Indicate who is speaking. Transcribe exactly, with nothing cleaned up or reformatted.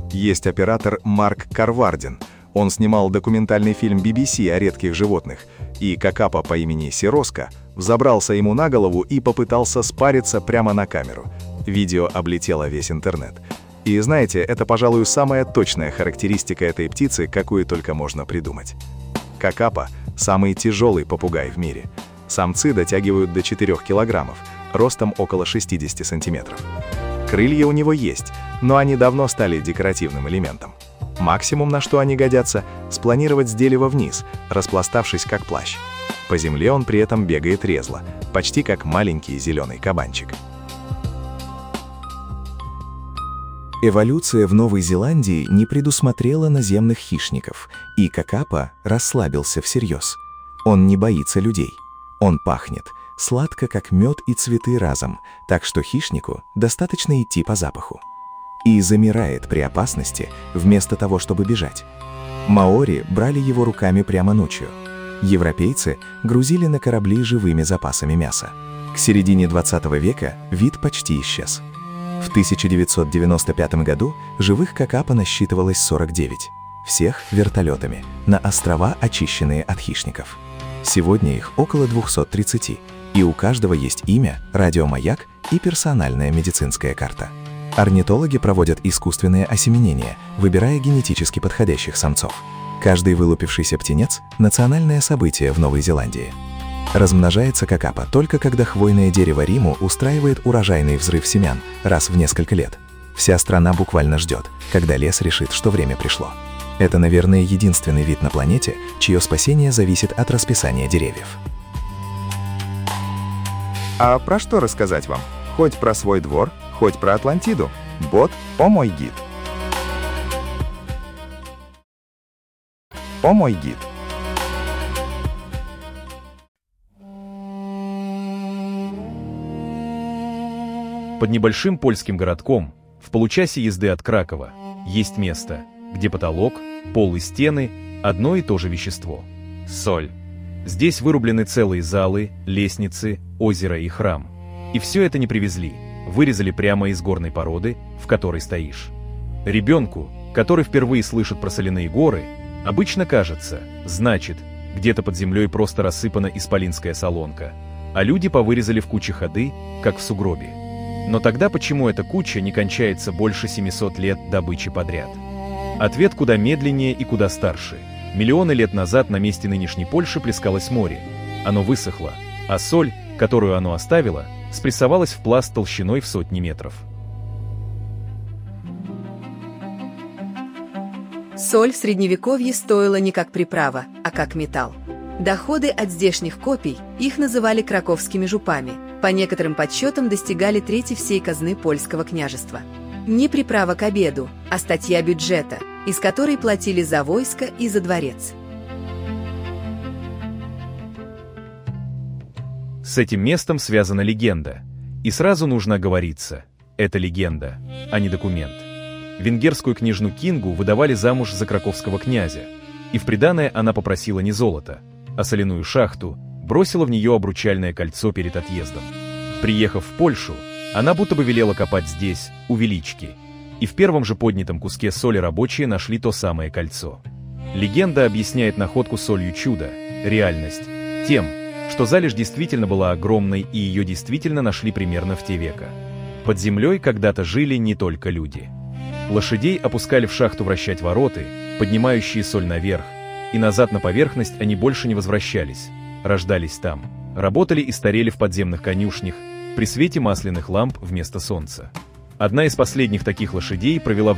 Speaker 1: Есть оператор Марк Карвардин. Он снимал документальный фильм би би си о редких животных, и какапа по имени Сироска взобрался ему на голову и попытался спариться прямо на камеру. Видео облетело весь интернет. И знаете, это, пожалуй, самая точная характеристика этой птицы, какую только можно придумать. Какапа – самый тяжелый попугай в мире. Самцы дотягивают до четырёх килограммов, ростом около шестидесяти сантиметров. Крылья у него есть, но они давно стали декоративным элементом. Максимум, на что они годятся – спланировать с дерева вниз, распластавшись как плащ. По земле он при этом бегает резво, почти как маленький зеленый кабанчик.
Speaker 2: Эволюция в Новой Зеландии не предусмотрела наземных хищников, и какапа расслабился всерьез. Он не боится людей. Он пахнет сладко, как мед и цветы разом, так что хищнику достаточно идти по запаху. И замирает при опасности, вместо того, чтобы бежать. Маори брали его руками прямо ночью. Европейцы грузили на корабли живыми запасами мяса. К середине двадцатого века вид почти исчез. В тысяча девятьсот девяносто пятом году живых какапа насчитывалось сорок девять. Всех вертолетами, на острова, очищенные от хищников. Сегодня их около двухсот тридцати, и у каждого есть имя, радиомаяк и персональная медицинская карта. Орнитологи проводят искусственное осеменение, выбирая генетически подходящих самцов. Каждый вылупившийся птенец – национальное событие в Новой Зеландии. Размножается какапа только когда хвойное дерево Риму устраивает урожайный взрыв семян раз в несколько лет. Вся страна буквально ждет, когда лес решит, что время пришло. Это, наверное, единственный вид на планете, чье спасение зависит от расписания деревьев.
Speaker 1: А про что рассказать вам? Хоть про свой двор, хоть про Атлантиду. Бот «О мой гид». О мой гид.
Speaker 3: Под небольшим польским городком, в получасе езды от Кракова, есть место, где потолок, пол и стены – одно и то же вещество – соль. Здесь вырублены целые залы, лестницы, озеро и храм. И все это не привезли, вырезали прямо из горной породы, в которой стоишь. Ребенку, который впервые слышит про соляные горы, обычно кажется, значит, где-то под землей просто рассыпана исполинская солонка, а люди повырезали в куче ходы, как в сугробе. Но тогда почему эта куча не кончается больше семисот лет добычи подряд? Ответ куда медленнее и куда старше. Миллионы лет назад на месте нынешней Польши плескалось море. Оно высохло, а соль, которую оно оставило, спрессовалась в пласт толщиной в сотни метров.
Speaker 4: Соль в Средневековье стоила не как приправа, а как металл. Доходы от здешних копий, их называли краковскими жупами, по некоторым подсчетам достигали трети всей казны польского княжества. Не приправа к обеду, а статья бюджета, из которой платили за войско и за дворец.
Speaker 3: С этим местом связана легенда. И сразу нужно оговориться – это легенда, а не документ. Венгерскую княжну Кингу выдавали замуж за краковского князя, и в приданое она попросила не золото, а соляную шахту, бросила в нее обручальное кольцо перед отъездом. Приехав в Польшу, она будто бы велела копать здесь, у Велички, и в первом же поднятом куске соли рабочие нашли то самое кольцо. Легенда объясняет находку солью чудо, реальность, тем, что залежь действительно была огромной и ее действительно нашли примерно в те века. Под землей когда-то жили не только люди. Лошадей опускали в шахту вращать вороты, поднимающие соль наверх, и назад на поверхность они больше не возвращались, рождались там, работали и старели в подземных конюшнях при свете масляных ламп вместо солнца. Одна из последних таких лошадей провела в